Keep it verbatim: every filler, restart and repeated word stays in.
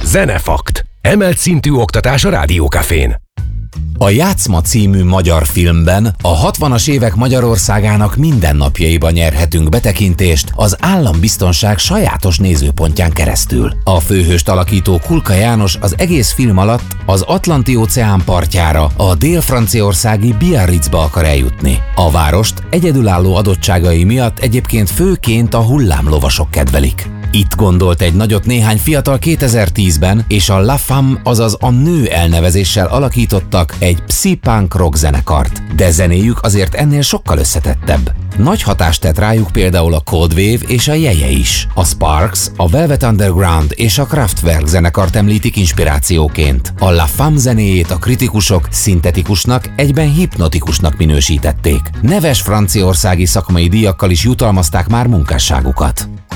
Zenefakt. Emelt szintű oktatás a Rádiókafén. A Játszma című magyar filmben a hatvanas évek Magyarországának mindennapjaiba nyerhetünk betekintést az állambiztonság sajátos nézőpontján keresztül. A főhőst alakító Kulka János az egész film alatt az Atlanti-óceán partjára, a dél-franciaországi Biarritzba akar eljutni. A várost egyedülálló adottságai miatt egyébként főként a hullámlovasok kedvelik. Itt gondolt egy nagyot néhány fiatal kétezer-tízben, és a La Femme, azaz a nő elnevezéssel alakítottak egy psi-punk rock zenekart. De zenéjük azért ennél sokkal összetettebb. Nagy hatást tett rájuk például a Cold Wave és a Jeje is. A Sparks, a Velvet Underground és a Kraftwerk zenekart említik inspirációként. A La Femme zenéjét a kritikusok szintetikusnak, egyben hipnotikusnak minősítették. Neves franciaországi szakmai díjakkal is jutalmazták már munkásságukat.